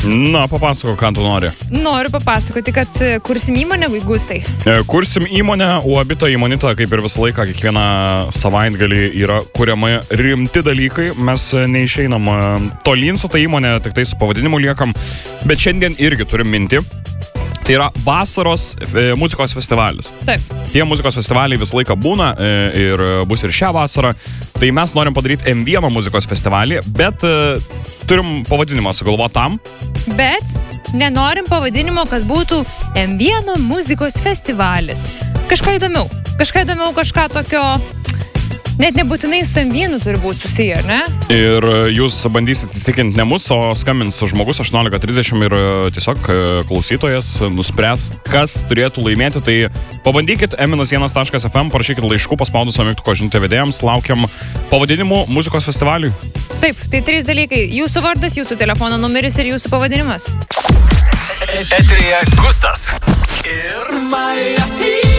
Na, papasako, ką tu nori. Noriu papasakoti, kad kursim įmonę, Gustai. Kursim įmonę, Uabito įmonita, kaip ir visą laiką, kiekvieną savaitgalį yra kuriama rimti dalykai. Mes neišeinam tolyn su ta įmonė, tik tai su pavadinimu liekam, bet šiandien irgi turim mintį. Tai yra vasaros muzikos festivalis. Taip. Tie muzikos festivaliai visą laiką būna ir bus ir šią vasarą. Tai mes norim padaryti M1 muzikos festivalį, bet turim pavadinimą sugalvoti tam. Bet nenorim pavadinimo, kad būtų M1 muzikos festivalis. Kažką įdomiau, kažką tokio, net nebūtinai su M1 turi būti susiję, ar ne? Ir jūs bandysite įtikinti ne mus, o skambins žmogus 18:30 ir tiesiog klausytojas nuspręs, kas turėtų laimėti. Tai pabandykit m-1.fm, parašykit laiškų, paspaudus mygtuko žinutę vedėjams, laukiam pavadinimų muzikos festivaliui. Taip, tai 3 dalykai. Jūsų vardas, jūsų telefono numeris ir jūsų pavadinimas. Eteryje Gustas ir Maja.